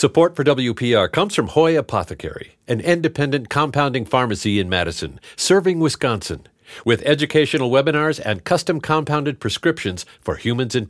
Support for WPR comes from Hoy Apothecary, an independent compounding pharmacy in Madison, serving Wisconsin, with educational webinars and custom compounded prescriptions for humans and